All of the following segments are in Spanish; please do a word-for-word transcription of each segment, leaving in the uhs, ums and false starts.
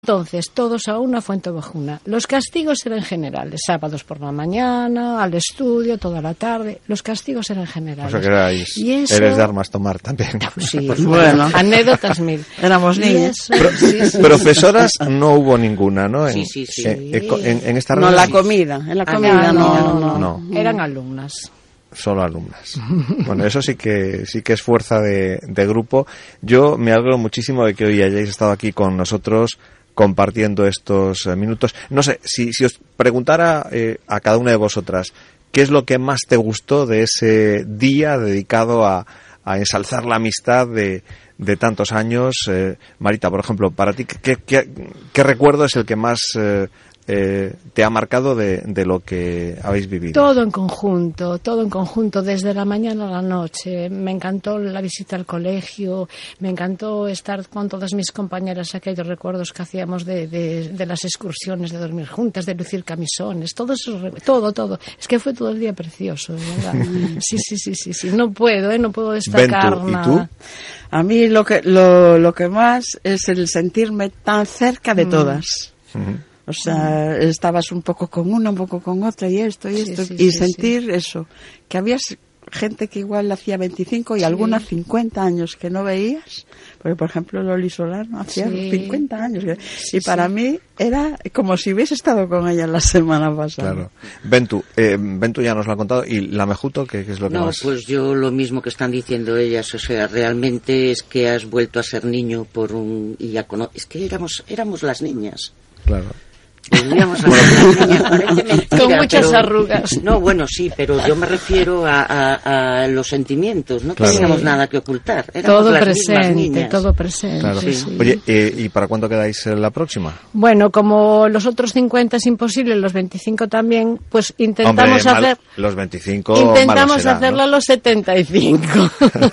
Entonces, todos a una Fuenteovejuna. Los castigos eran generales, sábados por la mañana, al estudio, toda la tarde. Los castigos eran generales. O sea que erais, y eso... eres de armas tomar también. Sí, bueno, anécdotas mil. Éramos niñas. Pro, sí, sí, profesoras sí. No hubo ninguna, ¿no? En, sí, sí, sí. En, en, en esta no, en la comida. En la comida ah, no, no, no, no, no. Eran alumnas. Solo alumnas. Bueno, eso sí que sí que es fuerza de, de grupo. Yo me alegro muchísimo de que hoy hayáis estado aquí con nosotros compartiendo estos eh, minutos. No sé, si, si os preguntara eh, a cada una de vosotras qué es lo que más te gustó de ese día dedicado a, a ensalzar la amistad de, de tantos años. Eh, Marita, por ejemplo, para ti, ¿qué, qué, qué recuerdo es el que más... Eh, Eh, te ha marcado de, de lo que habéis vivido? Todo en conjunto, todo en conjunto, desde la mañana a la noche. Me encantó la visita al colegio, me encantó estar con todas mis compañeras, aquellos recuerdos que hacíamos de, de, de las excursiones, de dormir juntas, de lucir camisones, todo eso, todo, todo. Es que fue todo el día precioso, ¿verdad? Sí, sí, sí, sí, sí. No puedo, ¿eh? No puedo destacar Ventu, ¿y nada. tú? A mí lo que, lo, lo que más es el sentirme tan cerca de mm. todas. Uh-huh. O sea, estabas un poco con una, un poco con otra y esto y esto. Sí, sí, y sí, sentir sí. eso, que había gente que igual hacía veinticinco y sí. algunas cincuenta años que no veías. Porque, por ejemplo, Loli Solano hacía sí. cincuenta años. Sí, y para sí. mí era como si hubiese estado con ella la semana pasada. Claro. Ventu, eh, Ventu ya nos lo ha contado. ¿Y la Mejuto qué, qué es lo que no, más...? No, pues yo lo mismo que están diciendo ellas. O sea, realmente es que has vuelto a ser niño por un... y ya cono... Es que éramos, éramos las niñas. Claro. Volvíamos a ser niñas, parece mentira, con muchas pero, arrugas. No, bueno, sí, pero yo me refiero a, a, a los sentimientos. No claro. teníamos nada que ocultar. Éramos todo las presente, niñas. todo presente. Claro. Sí, sí. Oye, eh, ¿y para cuándo quedáis en la próxima? Bueno, como los otros cincuenta es imposible, los veinticinco también, pues intentamos Hombre, mal, hacer... los veinticinco Intentamos será, hacerlo ¿no? a los setenta y cinco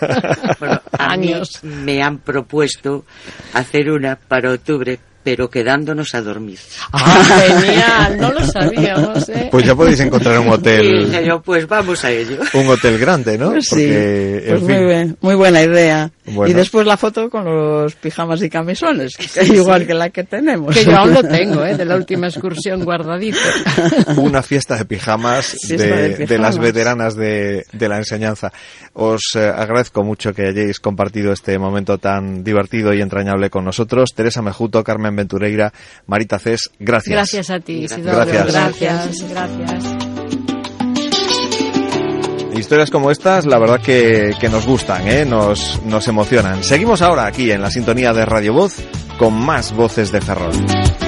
bueno, años. Me han propuesto hacer una para octubre, pero quedándonos a dormir. ¡Ah, genial! No lo sabíamos, ¿eh? Pues ya podéis encontrar un hotel... Sí, yo, pues vamos a ello. Un hotel grande, ¿no? Pues Porque, sí, pues en muy, fin. bien, muy buena idea. Bueno. Y después la foto con los pijamas y camisones, que sí, igual sí. que la que tenemos. Que yo aún lo tengo, ¿eh? De la última excursión guardadito. Una fiesta de pijamas, fiesta de, de pijamas de las veteranas de, de la enseñanza. Os eh, agradezco mucho que hayáis compartido este momento tan divertido y entrañable con nosotros. Teresa Mejuto, Carmen Ventureira, Marita Cés, gracias. Gracias a ti, Isidoro. Gracias. Gracias, gracias. Historias como estas, la verdad que, que nos gustan, ¿eh? nos, nos emocionan. Seguimos ahora aquí en la sintonía de Radio Voz con más Voces de Ferrol.